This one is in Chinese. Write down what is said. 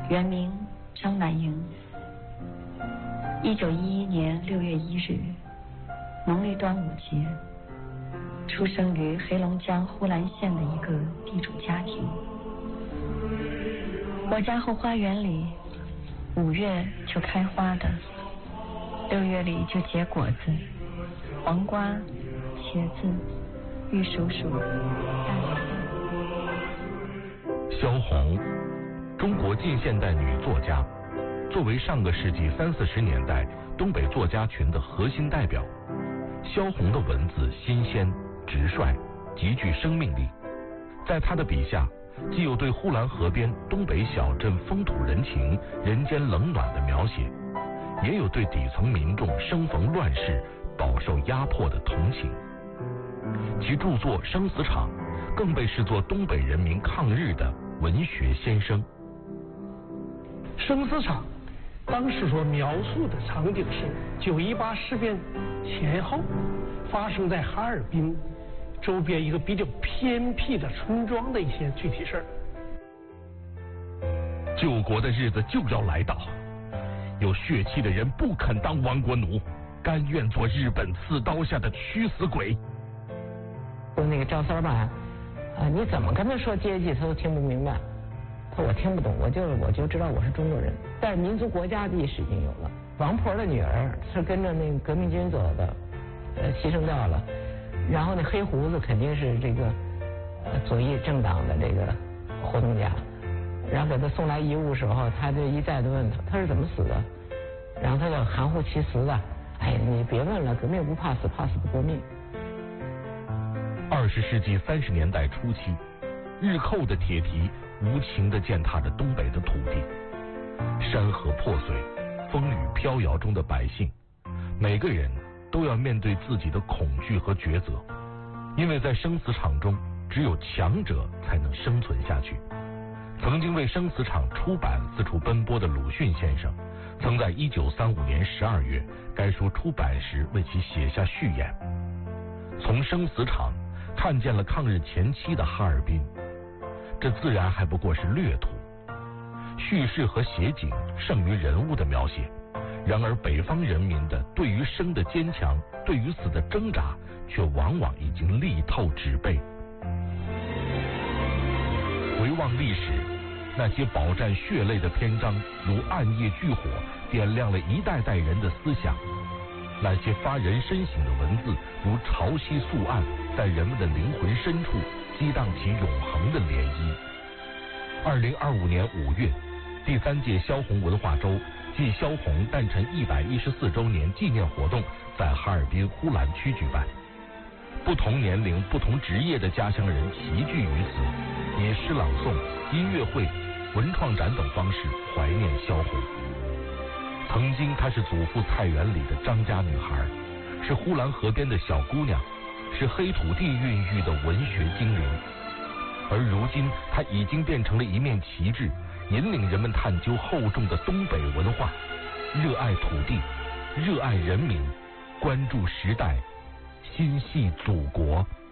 原名张南英。1911年6月1日，农历端午节，出生于黑龙江呼兰县的一个地主家庭。我家后花园里5月就开花的，6月里就结果子，黄瓜、茄子、玉蜀黍、大梨。 萧红，中国近现代女作家，作为上个世纪30、40年代东北作家群的核心代表，萧红的文字新鲜、直率，极具生命力。在她的笔下，既有对呼兰河边东北小镇风土人情、人间冷暖的描写，也有对底层民众生逢乱世、饱受压迫的同情。其著作《生死场》更被视作东北人民抗日的文学先声。 生死场当时所描述的场景是9·18事变前后发生在哈尔滨周边一个比较偏僻的村庄的一些具体事儿。 救国的日子就要来到，有血气的人不肯当亡国奴，甘愿做日本刺刀下的屈死鬼。 那个赵三吧，你怎么跟他说阶级，他都听不明白。他说我听不懂，我就知道我是中国人，但是民族国家的意识已经有了。王婆的女儿是跟着那个革命军走的，牺牲掉了。然后那黑胡子肯定是这个左翼政党的这个活动家。然后给他送来遗物时候，他就一再的问他是怎么死的，然后他就含糊其辞的，哎，你别问了，革命不怕死，怕死不革命。 20世纪30年代初期，日寇的铁蹄无情地践踏着东北的土地，山河破碎，风雨飘摇中的百姓，每个人都要面对自己的恐惧和抉择，因为在生死场中，只有强者才能生存下去。曾经为生死场出版四处奔波的鲁迅先生，曾在1935年12月该书出版时为其写下序言：从生死场看见了抗日前期的哈尔滨，这自然还不过是略图，叙事和写景胜于人物的描写。然而北方人民的对于生的坚强，对于死的挣扎，却往往已经力透纸背。回望历史，那些饱蘸血泪的篇章，如暗夜炬火，点亮了一代代人的思想；那些发人深省的文字，如潮汐宿岸，在人们的灵魂深处激荡起永恒的涟漪。2025年5月，第3届萧红文化周暨萧红诞辰114周年纪念活动在哈尔滨呼兰区举办，不同年龄、不同职业的家乡人齐聚于此，以诗朗诵、音乐会、文创展等方式怀念萧红。曾经她是祖父菜园里的张家女孩，是呼兰河边的小姑娘，是黑土地孕育的文学精灵。而如今她已经变成了一面旗帜，引领人们探究厚重的东北文化，热爱土地，热爱人民，关注时代，心系祖国。